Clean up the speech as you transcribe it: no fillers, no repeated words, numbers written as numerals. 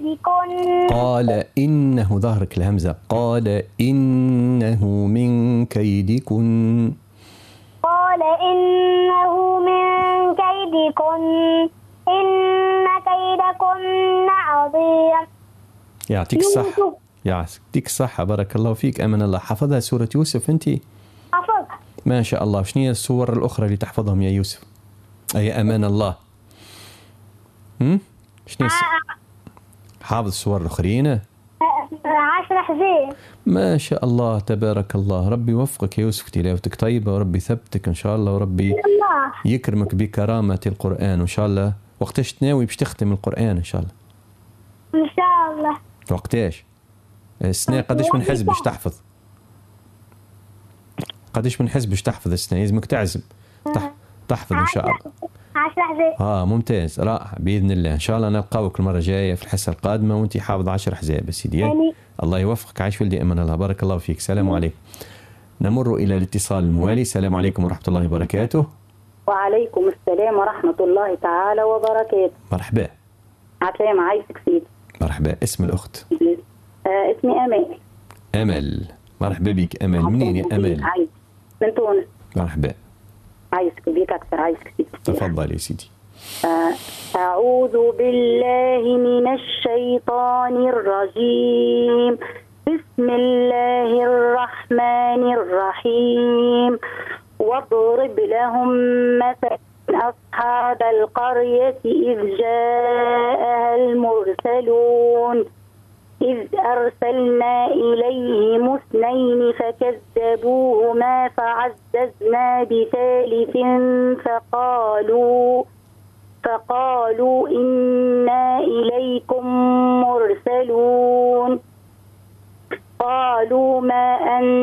كيدكن. قال إنه، ظهرك الهمزة، قال إنه من كيدكن. قال إنه من كيدكن إن كيدكن عظيم. يعطيك الصحة، يعطيك الصحة، بارك الله فيك. أمن الله. حفظها سورة يوسف أنت؟ حفظها. ما شاء الله. شنو هي السور الأخرى اللي تحفظهم يا يوسف؟ أي أمان الله. شنو حافظ السور الأخرين؟ 10 حزين. ما شاء الله تبارك الله. ربي يوفقك يا يوسف، تلاوتك طيبة وربي يثبتك إن شاء الله، وربي يكرمك بكرامة القرآن إن شاء الله. وقتاش تناوي باش تختم القرآن إن شاء الله؟ إن شاء الله. وقتاش؟ السنة قداش من حزب باش تحفظ؟ قداش من حزب باش تحفظ السنة؟ لازمك تعزم تحفظ إن شاء الله. 10 حزاب. ممتاز، رائع، بإذن الله. إن شاء الله نلقاوك المرة الجاية في الحصة القادمة وأنت حافظ 10 حزاب سيدي. الله يوفقك. عايش ولدي أمان الله. بارك الله فيك. السلام عليكم. نمر إلى الاتصال الموالي. السلام عليكم ورحمة الله وبركاته. وعليكم السلام ورحمة الله تعالى وبركاته. مرحبا. عسلامة، عايشك سيدي. مرحبا. اسم الأخت؟ اسمي أمل. أمل، مرحبا بك. أمل، منين يا أمل؟ من تونس. مرحبا. عايشك بيك أكثر. عايشك سيدي. تفضل يا سيدي. أعوذ بالله من الشيطان الرجيم. بسم الله الرحمن الرحيم. واضرب لهم مثل أصحاب القرية إذ جاءها المرسلون إذ أرسلنا إليهم 2 فكذبوهما فعززنا بثالث فقالوا إنا إليكم مرسلون. قالوا ما أنتم